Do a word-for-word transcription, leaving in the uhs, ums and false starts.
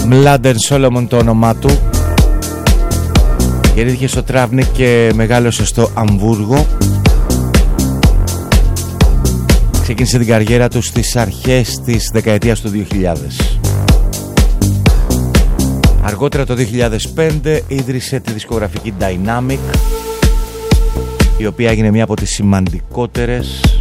Μλάντεν Σόλομον το όνομά του. Γεννήθηκε στο Τράβνικ και μεγάλωσε στο Αμβούργο. Ξεκίνησε την καριέρα του στις αρχές της δεκαετίας του δύο χιλιάδες. Αργότερα το δύο χιλιάδες πέντε ίδρυσε τη δισκογραφική Dynamic, η οποία έγινε μία από τις σημαντικότερες